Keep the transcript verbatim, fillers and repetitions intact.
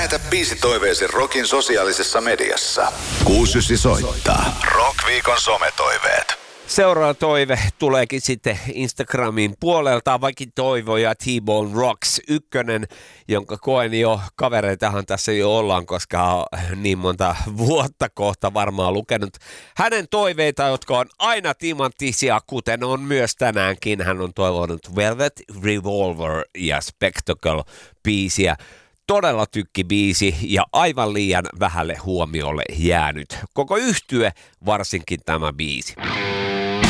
Lähetä biisitoiveesi Rockin sosiaalisessa mediassa. kuusi yhdeksän soittaa. Rock-viikon sometoiveet. Seuraava toive tuleekin sitten Instagramin puolelta, vaikka toivoja T-Bone Rocks ykkönen, jonka koen jo, kavereitahan tässä jo ollaan, koska niin monta vuotta kohta varmaan lukenut hänen toiveita, jotka on aina timanttisia, kuten on myös tänäänkin. Hän on toivonut Velvet Revolver ja Spectacle-biisiä. Todella tykkibiisi ja aivan liian vähälle huomiolle jäänyt. Koko yhtye, varsinkin tämä biisi.